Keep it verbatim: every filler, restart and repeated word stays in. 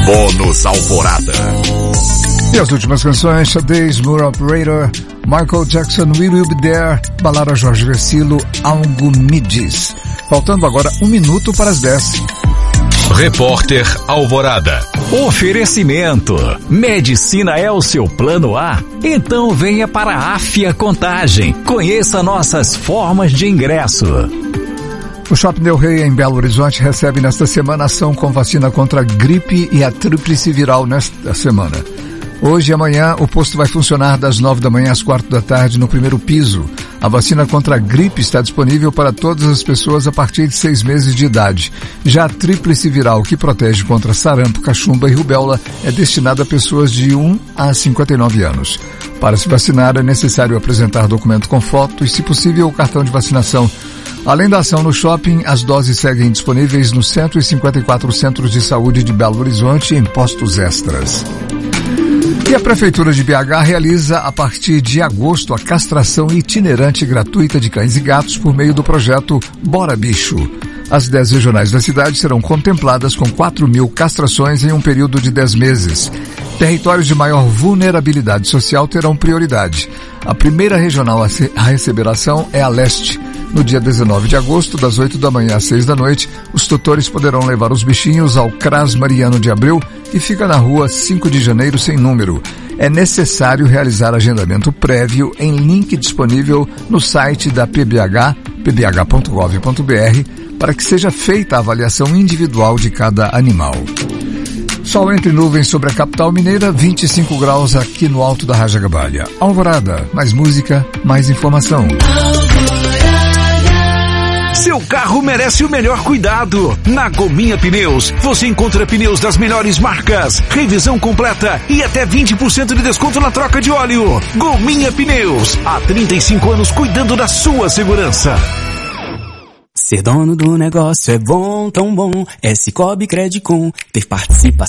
Bônus Alvorada. E as últimas canções: Today's Moore Operator, Michael Jackson, We Will Be There, Balada Jorge Versilo, Algo Me Diz. Faltando agora um minuto para as dez. Repórter Alvorada. Oferecimento. Medicina é o seu plano A? Então venha para a Afia Contagem. Conheça nossas formas de ingresso. O Shopping Del Rey, em Belo Horizonte, recebe nesta semana ação com vacina contra a gripe e a tríplice viral nesta semana. Hoje e amanhã, o posto vai funcionar das nove da manhã às quatro da tarde no primeiro piso. A vacina contra a gripe está disponível para todas as pessoas a partir de seis meses de idade. Já a tríplice viral, que protege contra sarampo, cachumba e rubéola, é destinada a pessoas de um a cinquenta e nove anos. Para se vacinar, é necessário apresentar documento com foto e, se possível, o cartão de vacinação. Além da ação no shopping, as doses seguem disponíveis nos cento e cinquenta e quatro centros de saúde de Belo Horizonte e em postos extras. E a Prefeitura de B H realiza, a partir de agosto, a castração itinerante gratuita de cães e gatos por meio do projeto Bora Bicho. As dez regionais da cidade serão contempladas com quatro mil castrações em um período de dez meses. Territórios de maior vulnerabilidade social terão prioridade. A primeira regional a receber ação é a Leste. No dia dezenove de agosto, das oito da manhã às seis da noite, os tutores poderão levar os bichinhos ao CRAS Mariano de Abreu, que fica na rua cinco de janeiro sem número. É necessário realizar agendamento prévio em link disponível no site da P B H, p b h ponto gov ponto b r, para que seja feita a avaliação individual de cada animal. Sol entre nuvens sobre a capital mineira, vinte e cinco graus aqui no alto da Rajagabalha. Alvorada, mais música, mais informação. Seu carro merece o melhor cuidado. Na Gominha Pneus, você encontra pneus das melhores marcas, revisão completa e até vinte por cento de desconto na troca de óleo. Gominha Pneus, há trinta e cinco anos cuidando da sua segurança. Ser dono do negócio é bom, tão bom. É Cicobi Credicom, ter participação.